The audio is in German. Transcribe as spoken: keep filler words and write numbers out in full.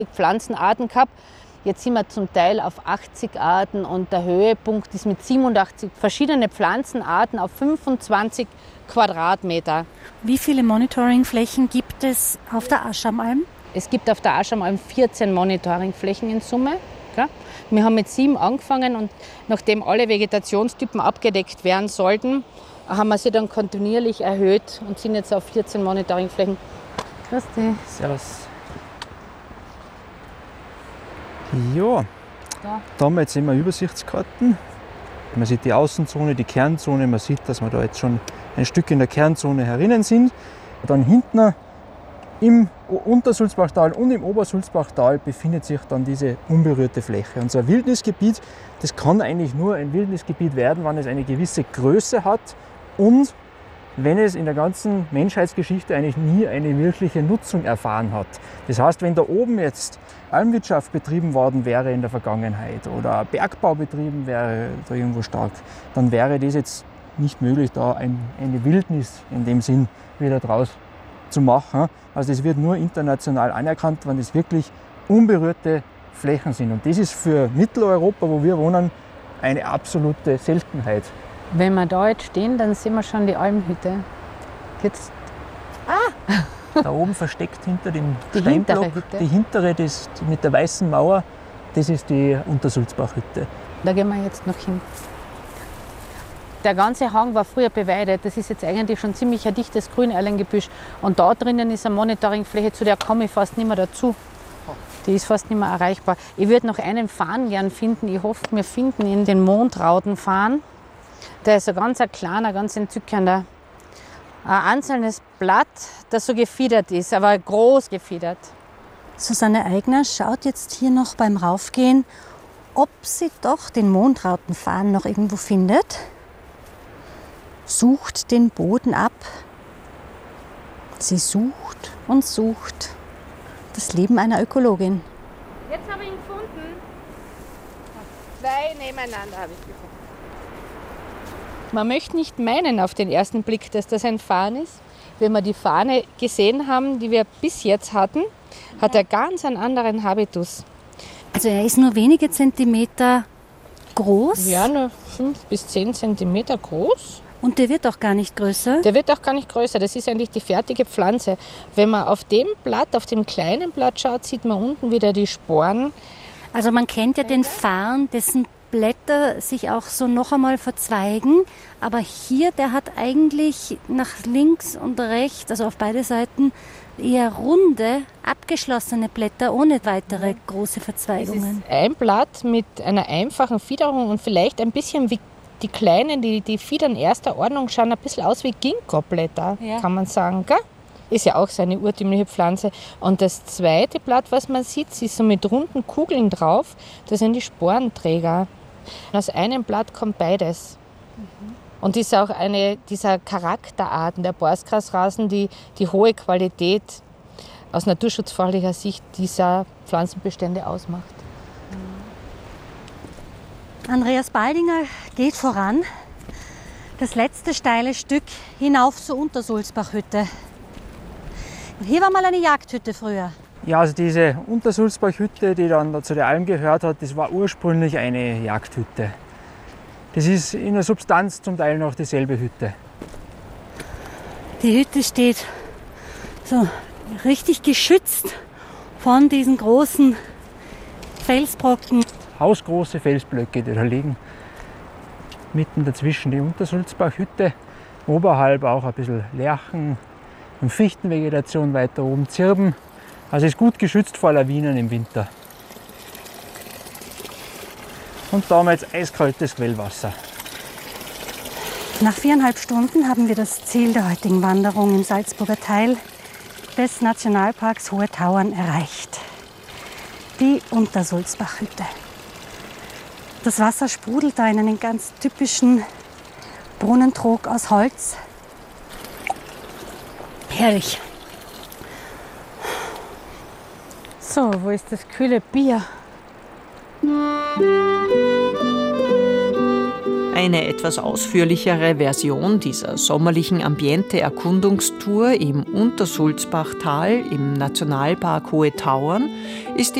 Pflanzenarten gehabt. Jetzt sind wir zum Teil auf achtzig Arten und der Höhepunkt ist mit siebenundachtzig verschiedene Pflanzenarten auf fünfundzwanzig Quadratmeter. Wie viele Monitoringflächen gibt es auf der Aschaumalm? Es gibt auf der Aschaumalm vierzehn Monitoringflächen in Summe. Ja. Wir haben mit sieben angefangen und nachdem alle Vegetationstypen abgedeckt werden sollten, haben wir sie dann kontinuierlich erhöht und sind jetzt auf vierzehn Monitoringflächen. Grüß dich. Servus. Ja, da haben wir jetzt immer Übersichtskarten. Man sieht die Außenzone, die Kernzone, man sieht, dass wir da jetzt schon ein Stück in der Kernzone herinnen sind. Dann hinten im Untersulzbachtal und im Obersulzbachtal befindet sich dann diese unberührte Fläche. Und so ein Wildnisgebiet, das kann eigentlich nur ein Wildnisgebiet werden, wenn es eine gewisse Größe hat und wenn es in der ganzen Menschheitsgeschichte eigentlich nie eine wirkliche Nutzung erfahren hat. Das heißt, wenn da oben jetzt Almwirtschaft betrieben worden wäre in der Vergangenheit oder Bergbau betrieben wäre da irgendwo stark, dann wäre das jetzt nicht möglich, da ein, eine Wildnis in dem Sinn wieder draus zu machen. Also das wird nur international anerkannt, wenn das wirklich unberührte Flächen sind. Und das ist für Mitteleuropa, wo wir wohnen, eine absolute Seltenheit. Wenn wir da jetzt stehen, dann sehen wir schon die Almhütte. Jetzt. Ah! Da oben versteckt hinter dem Die Steinblock, hintere Hütte. die hintere, das, die mit der weißen Mauer, das ist die Untersulzbachhütte. Da gehen wir jetzt noch hin. Der ganze Hang war früher beweidet. Das ist jetzt eigentlich schon ziemlich ein dichtes Grünerlengebüsch. Und da drinnen ist eine Monitoringfläche, zu der komme ich fast nicht mehr dazu. Die ist fast nicht mehr erreichbar. Ich würde noch einen Farn gern finden. Ich hoffe, wir finden ihn, den Mondrautenfarn. Der ist ein ganz ein kleiner, ganz entzückender. Ein einzelnes Blatt, das so gefiedert ist, aber groß gefiedert. Susanne Eigner schaut jetzt hier noch beim Raufgehen, ob sie doch den Mondrautenfarn noch irgendwo findet. Sucht den Boden ab. Sie sucht und sucht. Das Leben einer Ökologin. Jetzt habe ich ihn gefunden. Zwei nebeneinander habe ich gefunden. Man möchte nicht meinen auf den ersten Blick, dass das ein Farn ist. Wenn wir die Fahne gesehen haben, die wir bis jetzt hatten, hat er ganz einen anderen Habitus. Also er ist nur wenige Zentimeter groß. Ja, nur fünf bis zehn Zentimeter groß. Und der wird auch gar nicht größer. Der wird auch gar nicht größer. Das ist eigentlich die fertige Pflanze. Wenn man auf dem Blatt, auf dem kleinen Blatt schaut, sieht man unten wieder die Sporen. Also man kennt ja den Farn, dessen Blätter sich auch so noch einmal verzweigen. Aber hier, der hat eigentlich nach links und rechts, also auf beide Seiten, eher runde, abgeschlossene Blätter ohne weitere große Verzweigungen. Es ist ein Blatt mit einer einfachen Fiederung und vielleicht ein bisschen wie die kleinen, die, die Fiedern erster Ordnung, schauen ein bisschen aus wie Ginkgo-Blätter, ja. Kann man sagen, gell? Ist ja auch so eine urtümliche Pflanze. Und das zweite Blatt, was man sieht, ist so mit runden Kugeln drauf, das sind die Sporenträger. Aus einem Blatt kommt beides. Mhm. Und das ist auch eine dieser Charakterarten der Borstgrasrasen, die die hohe Qualität aus naturschutzfachlicher Sicht dieser Pflanzenbestände ausmacht. Andreas Baldinger geht voran. Das letzte steile Stück hinauf zur Untersulzbachhütte. Und hier war mal eine Jagdhütte früher. Ja, also diese Untersulzbachhütte, die dann zu der Alm gehört hat, das war ursprünglich eine Jagdhütte. Das ist in der Substanz zum Teil noch dieselbe Hütte. Die Hütte steht so richtig geschützt von diesen großen Felsbrocken. Hausgroße Felsblöcke, die da liegen. Mitten dazwischen die Untersulzbachhütte. Oberhalb auch ein bisschen Lärchen und Fichtenvegetation, weiter oben Zirben. Also ist gut geschützt vor Lawinen im Winter. Und da haben wir jetzt eiskaltes Quellwasser. Nach viereinhalb Stunden haben wir das Ziel der heutigen Wanderung im Salzburger Teil des Nationalparks Hohe Tauern erreicht. Die Untersulzbachhütte. Das Wasser sprudelt da in einen ganz typischen Brunnentrog aus Holz. Herrlich. So, wo ist das kühle Bier? Eine etwas ausführlichere Version dieser sommerlichen Ambiente-Erkundungstour im Untersulzbachtal im Nationalpark Hohe Tauern ist